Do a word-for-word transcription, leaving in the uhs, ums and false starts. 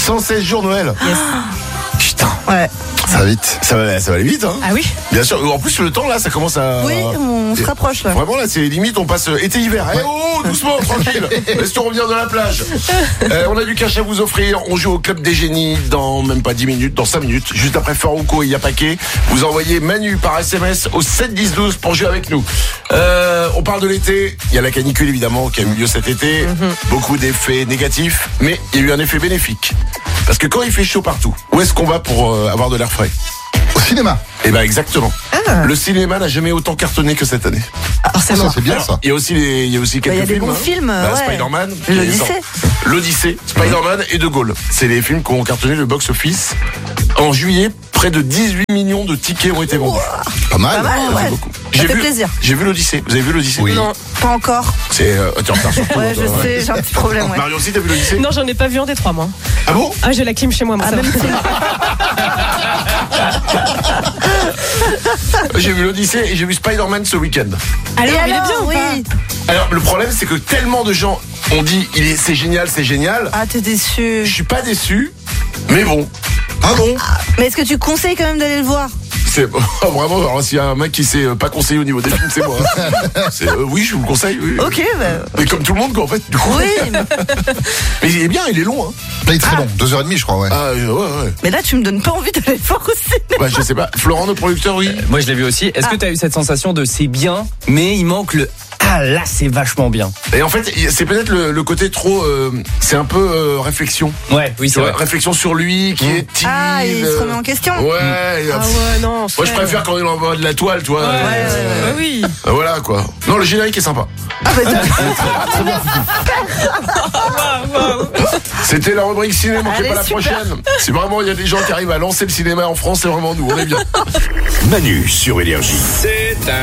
cent seize jours Noël. Yes. Putain. Ouais. Ça va vite. Ça va, ça va aller vite, hein. Ah oui. Bien sûr. En plus, le temps, là, ça commence à... Oui, on se rapproche, là. Vraiment, là, c'est limite, on passe été-hiver. Eh oh, doucement, tranquille. Laisse-toi revenir de la plage. Euh, on a du cash à vous offrir. On joue au Club des Génies dans même pas dix minutes, dans cinq minutes. Juste après Farouko et Yapaké. Vous envoyez Manu par S M S au sept dix douze pour jouer avec nous. Euh, on parle de l'été. Il y a la canicule, évidemment, qui a eu lieu cet été. Mm-hmm. Beaucoup d'effets négatifs. Mais il y a eu un effet bénéfique. Parce que quand il fait chaud partout, où est-ce qu'on va pour euh, avoir de l'air frais? Au cinéma. Eh ben exactement. Ah. Le cinéma n'a jamais autant cartonné que cette année. Ah, Ça, c'est bien ça. Il y a aussi les, il y a aussi quelques il y a des films. bons hein. films, Bah, ouais. Spider-Man, L'Odyssée. l'Odyssée, Spider-Man et De Gaulle. C'est les films qui ont cartonné le box-office. En juillet, près de dix-huit millions de tickets ont été vendus. Pas mal. Pas mal, C'est ouais. beaucoup. Ça J'ai fait vu, plaisir. j'ai vu l'Odyssée. Vous avez vu l'Odyssée? Oui. Non, pas encore. C'est, euh, t'es en retard sur tout, Ouais, toi, je ouais. sais, j'ai un petit problème, ouais. Marion aussi, t'as vu l'Odyssée? Non, j'en ai pas vu un des trois, moi. Ah bon? Ah, j'ai la clim chez moi, moi. Ah, ça va. même si- J'ai vu l'Odyssée et j'ai vu Spider-Man ce week-end. Alors, Et il est alors, bien ou oui. pas? Alors, le problème, c'est que tellement de gens ont dit, il est, c'est génial, c'est génial. Ah, t'es déçu. Je suis pas déçu, mais bon. Ah bon? Mais est-ce que tu conseilles quand même d'aller le voir? C'est oh, vraiment, alors s'il y a un mec qui s'est euh, pas conseillé au niveau des films, c'est moi. C'est, euh, oui, je vous le conseille. Oui. Ok, bah. Mais comme tout le monde, quoi, en fait. Du coup. Oui, mais, Mais il est bien, il est long. Hein. Là, il est très long. Deux heures et demie, je crois, ouais. Ah, euh, ouais, ouais. mais là, tu me donnes pas envie d'aller le voir au cinéma. Bah, je sais pas. Florent, notre producteur, oui. Moi, je l'ai vu aussi. Est-ce que tu as eu cette sensation de c'est bien, mais il manque le ah là, c'est vachement bien. Et en fait, c'est peut-être le, le côté trop. Euh, c'est un peu euh, réflexion. Ouais, oui, Tu c'est vois, vrai. réflexion sur lui, qui est timide. Ah, il se remet en question. Ouais. et, Ah pff, ouais, non. Moi, je frère. préfère quand il envoie de la toile, tu vois. Ouais, euh, ouais, ouais, ouais, oui. euh, Voilà, quoi. Non, le générique est sympa. Ah, bah, t'as- C'était la rubrique ciné, manquez Allez, pas la super. prochaine. Si vraiment il y a des gens qui arrivent à lancer le cinéma en France, c'est vraiment nous, on est bien. Manu sur Énergie. C'est un